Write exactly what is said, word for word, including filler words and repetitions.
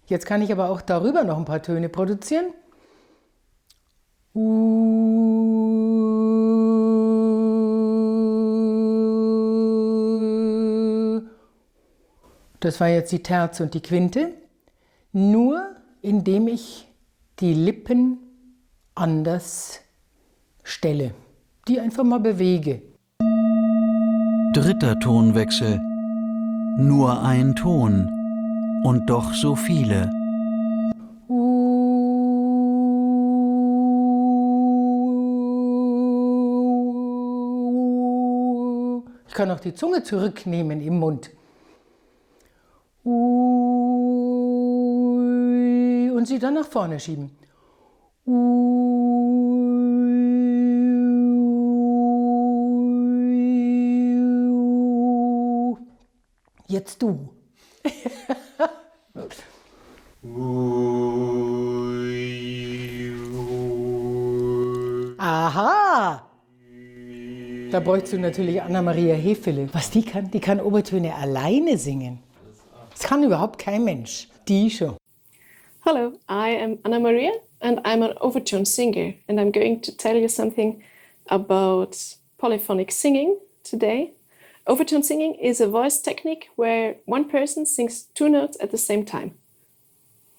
Jetzt kann ich aber auch darüber noch ein paar Töne produzieren. Uh. Das war jetzt die Terz und die Quinte. Nur indem ich die Lippen anders stelle, die einfach mal bewege. Dritter Tonwechsel. Nur ein Ton und doch so viele. Ich kann auch die Zunge zurücknehmen im Mund. Und sie dann nach vorne schieben. Jetzt du. Aha! Da bräuchst du natürlich Anna-Maria Hefele. Was die kann? Die kann Obertöne alleine singen. Das kann überhaupt kein Mensch. Die schon. Hello, I am Anna-Maria and I'm an overtone singer and I'm going to tell you something about polyphonic singing today. Overtone singing is a voice technique where one person sings two notes at the same time.